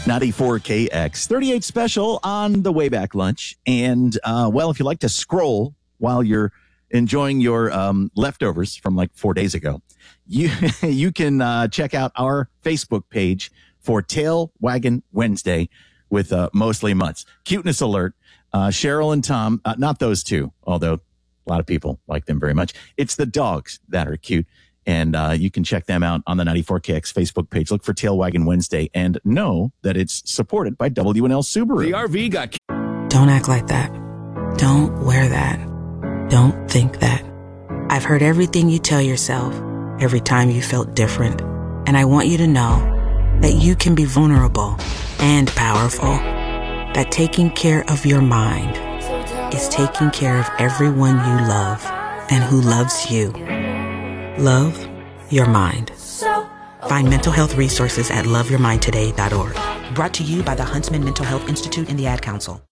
94KX 38 special on the way back lunch. And, well, if you like to scroll while you're enjoying your leftovers from like 4 days ago, you can check out our Facebook page for Tail Waggin' Wednesday with Mostly Mutts. Cuteness alert. Cheryl and Tom, not those two, although a lot of people like them very much. It's the dogs that are cute. And you can check them out on the 94KX Facebook page. Look for Tail Waggin' Wednesday and know that it's supported by WNL Subaru. The RV got... Don't act like that. Don't wear that. Don't think that. I've heard everything you tell yourself every time you felt different. And I want you to know that you can be vulnerable and powerful. That taking care of your mind is taking care of everyone you love and who loves you. Love your mind. Find mental health resources at loveyourmindtoday.org. Brought to you by the Huntsman Mental Health Institute and the Ad Council.